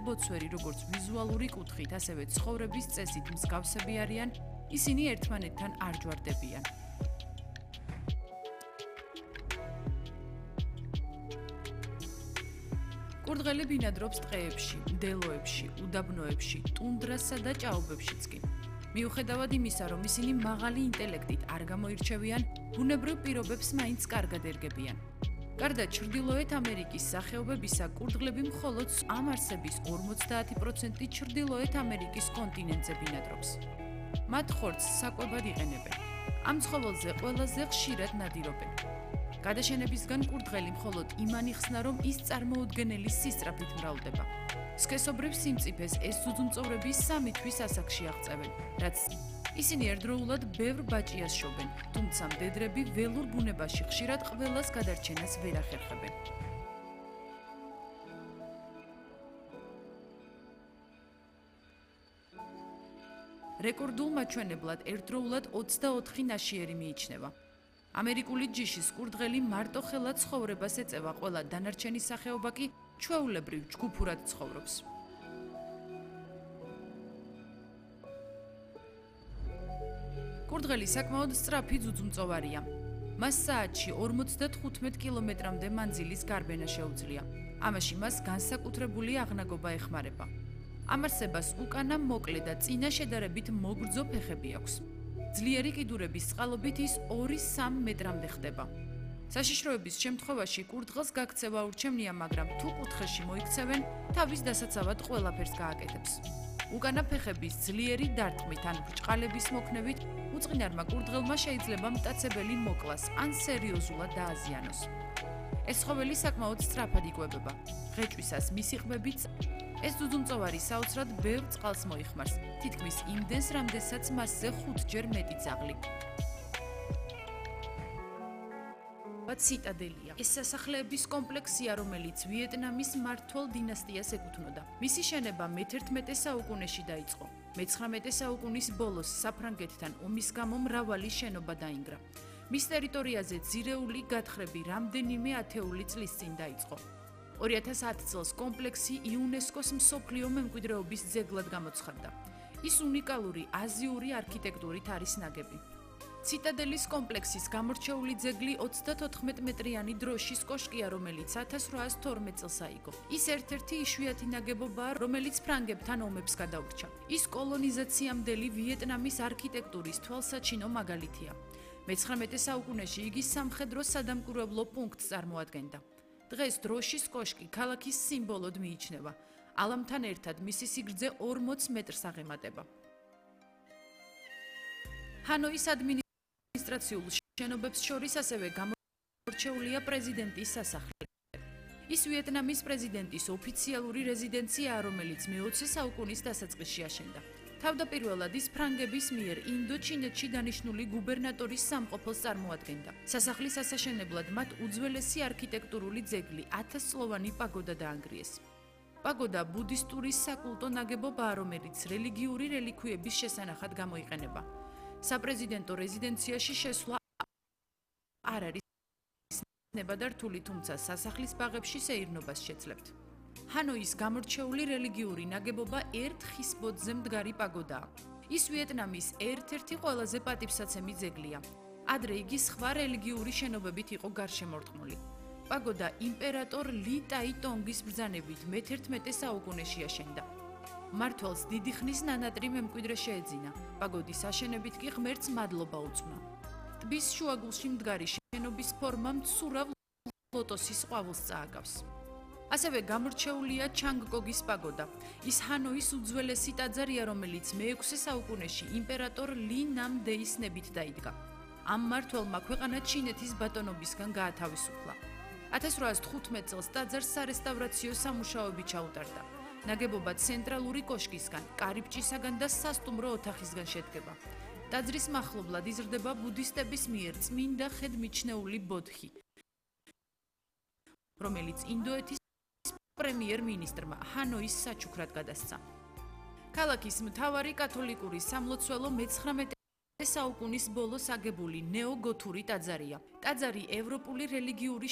ბოცვერი როგორც ვიზუალური კუთხით, ასევე ცხოვრების წესით მსგავსები არიან, ისინი ერთმანეთთან არ ჯვარდებიან. კურდღელი ბინადრობს ტყეებში, მდელოებში, უდაბნოებში, ტუნდრასა და ჭაობებშიც კი. მიუხედავად იმისა, რომ ისინი მაღალი ინტელექტით არ გამოირჩევიან, ბუნებრივ პირობებს მაინც კარგად ერგებიან. გარდა ჩრდილოეთ ამერიკის სახეობებისა, კურდღლები მხოლოდ ამ არსების 50% ჩრდილოეთ ამერიკის კონტინენტზე ბინადრობს. მათ ხორცს საკვებად იყენებენ. ამ ცხოველზე ყველაზე ხშირად ნადირობენ. გადაშენებისგან კურდღელი მხოლოდ იმან იხსნა, რომ ის წარმოუდგენელი სისწრაფით მრავლდება. სქესობრივ სიმწიფეს ეს ძუძუმწოვრები 3 თვის ასაკში აღწევენ, რაც ისინი ერთდროულად ბევრ ბაჭიას შობენ, თუმცა მდედრები ველურ ბუნებაში ხშირად ყველას გადარჩენას ვერ ახერხებენ. რეკორდულ მაჩვენებლად ერთდროულად 24 ნაშიერი მიიჩნევა. ამერიკული ჯიშის კურდღელი მარტო ხელად ცხოვრებას ეწევა, ყველა დანარჩენი სახეობა კი ჩვეულებრივ ჯგუფურად ცხოვრობს. კურდღელი საკმაოდ სწრაფი ძუძუმწოვარია. მას საათში 55 კილომეტრამდე მანძილის გარბენა შეუძლია. ამაში მას განსაკუთრებული აღნაგობა ეხმარება. ამ არსებას უკანა მოკლე და წინა შედარებით მოგრძო ფეხები აქვს. ძლიერი კიდურების წყალობით ის 2-3 მეტრამდე ხდება. საშიშროების შემთხვევაში კურდღელს გაქცევა ურჩევნია, მაგრამ თუ კუთხეში მოიქცევენ, თავის დასაცავად ყველაფერს გააკეთებს. უკანა ფეხების ძლიერი დარტყმით ან ბრჭყალების მოქნევით უწყინარმა კურდღელმა შეიძლება მტაცებელი მოკლას ან სერიოზულად დააზიანოს. ეს ცხოველი საკმაოდ სწრაფად იკვებება. ღეჭვისას მისი ყბებით ეს ძუძუმწოვარი საოცრად ბევრ წყალს მოიხმარს, თითქმის იმდენს, რამდენსაც მასზე 5-ჯერ მეტი ძაღლი. ციტადელია. ეს სასახლეების კომპლექსია, რომელიც ვიეტნამის მმართველ დინასტიას ეკუთვნოდა. მისი შენება მე-11 საუკუნეში დაიწყო. მე-19 საუკუნის ბოლოს საფრანგეთთან ომის გამო მრავალი შენობა დაინგრა. მის ტერიტორიაზე ძირეული გათხრები რამდენიმე ათეული წლის წინ დაიწყო. 2010 წელს კომპლექსი იუნესკოს მსოფლიო მემკვიდრეობის ძეგლად გამოცხადდა. ის უნიკალური აზიური არქიტექტურით არის ნაგები. ციტადელის კომპლექსის გამორჩეული ძეგლი 34 მეტრიანი დროშის კოშკია, რომელიც 1812 წელს აიგო. ის ერთ-ერთი იშვიათი ნაგებობაა, რომელიც ფრანგებთან ომებს გადაურჩა. ის კოლონიზაციამდელი ვიეტნამის არქიტექტურის თვალსაჩინო მაგალითია. მე-19 საუკუნეში იგი სამხედრო სადამკვირვებლო პუნქტს წარმოადგენდა. დღეს დროშის კოშკი ქალაქის სიმბოლოდ მიიჩნევა. ალამთან ერთად მისი სიგრძე 40 მეტრს აღემატება. ჰანოის ადმინისტრაციულ შენობებს შორის ასევე გამორჩეულია პრეზიდენტის სასახლე. ის ვიეტნამის პრეზიდენტის ოფიციალური რეზიდენციაა, რომელიც მე-20 საუკუნის დასაწყისში აშენდა. თავდაპირველად ის ფრანგების მიერ ინდოჩინეთში დანიშნული გუბერნატორის სამყოფელს წარმოადგენდა. სასახლის ასაშენებლად მათ უძველესი არქიტექტურული ძეგლი 1000-წლოვანი პაგოდა დაანგრიეს. პაგოდა ბუდისტური საკულტო ნაგებობაა, რომელიც რელიგიური რელიქვიების შესანახად გამოიყენება. საპრეზიდენტო რეზიდენციაში შესვლა არ არის ნებადართული, თუმცა სასახლის ბაღებში სეირნობას შეძლებთ. ჰანოის გამორჩეული რელიგიური ნაგებობა ერთ ხის ბოძზე მდგარი პაგოდაა. ის ვიეტნამის ერთ-ერთი ყველაზე პატივსაცემი ძეგლია. ადრე იგი სხვა რელიგიური შენობებით იყო გარშემორტყმული. პაგოდა იმპერატორ ლი ტაი ტონგის ბრძანებით მე-11 საუკუნეში აშენდა. მმართველს დიდი ხნის ნანატრი მემკვიდრე შეეძინა. პაგოდის აშენებით კი ღმერთს მადლობა უწვნა. ტბის შუაგულში მდგარი შენობის ფორმა მცურავ ლოტოსის ყვავილს წააგავს. ასევე გამორჩეულია ჩანგკოგის პაგოდა. ის ჰანოის უძველესი ტაძარია, რომელიც მე-6 საუკუნეში იმპერატორ ლი ნამ დეის ნებით დაიდგა. ამ მმართველმა ქვეყანა ჩინეთის ბატონობისგან გაათავისუფლა. 1815 წელს ტაძარს სარესტავრაციო სამუშაოები ჩაუტარდა. ნაგებობა ცენტრალური კოშკისგან, კარიბჭისაგან და სასტუმრო ოთახისგან შედგება. ტაძრის მახლობლად იზრდება ბუდისტების მიერ წმინდა ხედმიჩნეული ბოდჰი, რომელიც ინდოეთის პრემიერ-მინისტრმა ჰანოის საჩუქრად გადასცა. ქალაქის მთავარი კათოლიკური სამლოცველო მე-19 საუკუნის ბოლოს აგებული ნეოგოთური ტაძარია. ტაძარი ევროპული რელიგიური